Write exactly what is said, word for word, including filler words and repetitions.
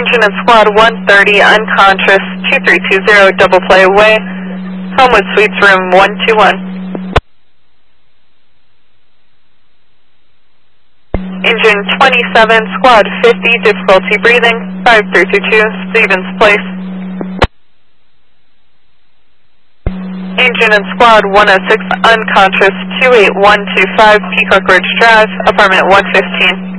Engine and Squad one thirty, unconscious, two three two zero, double play away. Homewood Suites, room one two one. Engine twenty-seven, Squad fifty, difficulty breathing, five three two two, Stevens Place. Engine and Squad one oh six, unconscious, two eight one two five, Peacock Ridge Drive, apartment one fifteen.